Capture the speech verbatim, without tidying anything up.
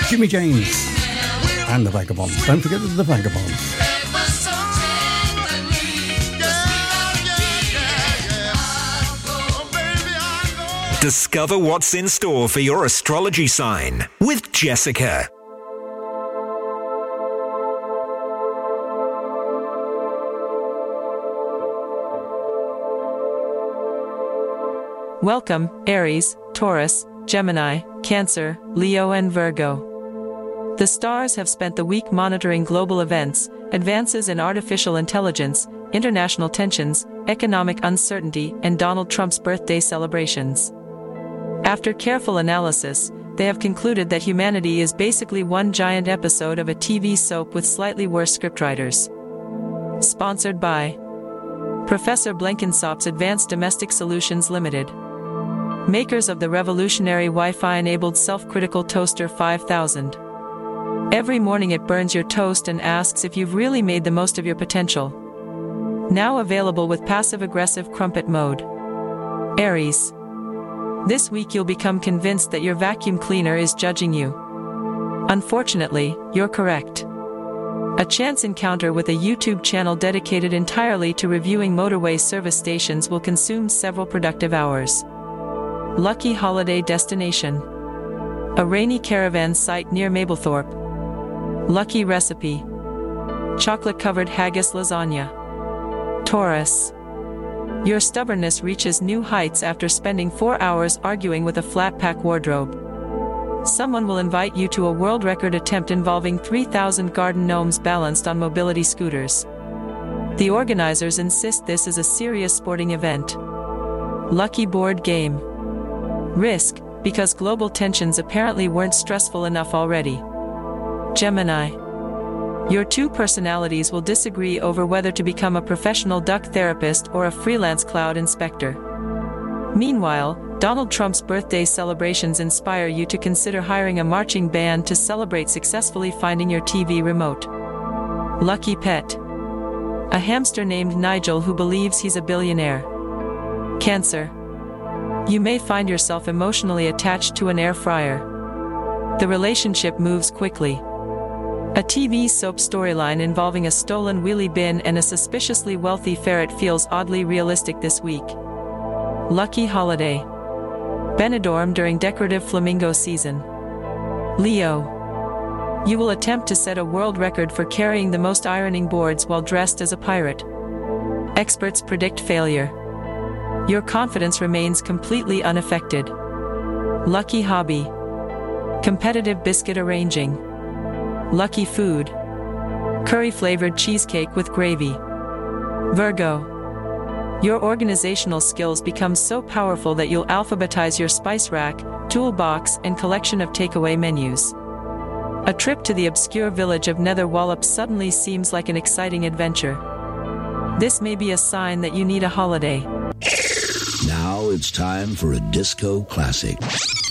Jimmy James and the Vagabonds. Don't forget the Vagabonds. Discover what's in store for your astrology sign with Jessica. Welcome, Aries, Taurus, Gemini, Cancer, Leo and Virgo. The stars have spent the week monitoring global events, advances in artificial intelligence, international tensions, economic uncertainty, and Donald Trump's birthday celebrations. After careful analysis, they have concluded that humanity is basically one giant episode of a T V soap with slightly worse scriptwriters. Sponsored by Professor Blenkinsop's Advanced Domestic Solutions Limited. Makers of the revolutionary Wi-Fi-enabled self-critical toaster five thousand. Every morning it burns your toast and asks if you've really made the most of your potential. Now available with passive-aggressive crumpet mode. Aries. This week you'll become convinced that your vacuum cleaner is judging you. Unfortunately, you're correct. A chance encounter with a YouTube channel dedicated entirely to reviewing motorway service stations will consume several productive hours. Lucky holiday destination. A rainy caravan site near Mablethorpe. Lucky recipe. Chocolate-covered haggis lasagna. Taurus. Your stubbornness reaches new heights after spending four hours arguing with a flat-pack wardrobe. Someone will invite you to a world record attempt involving three thousand garden gnomes balanced on mobility scooters. The organizers insist this is a serious sporting event. Lucky board game. Risk, because global tensions apparently weren't stressful enough already. Gemini. Your two personalities will disagree over whether to become a professional duck therapist or a freelance cloud inspector. Meanwhile, Donald Trump's birthday celebrations inspire you to consider hiring a marching band to celebrate successfully finding your T V remote. Lucky pet. A hamster named Nigel who believes he's a billionaire. Cancer. You may find yourself emotionally attached to an air fryer. The relationship moves quickly. A T V soap storyline involving a stolen wheelie bin and a suspiciously wealthy ferret feels oddly realistic this week. Lucky holiday. Benidorm during decorative flamingo season. Leo. You will attempt to set a world record for carrying the most ironing boards while dressed as a pirate. Experts predict failure. Your confidence remains completely unaffected. Lucky hobby. Competitive biscuit arranging. Lucky food. Curry-flavored cheesecake with gravy. Virgo. Your organizational skills become so powerful that you'll alphabetize your spice rack, toolbox, and collection of takeaway menus. A trip to the obscure village of Nether Wallop suddenly seems like an exciting adventure. This may be a sign that you need a holiday. Now it's time for a disco classic.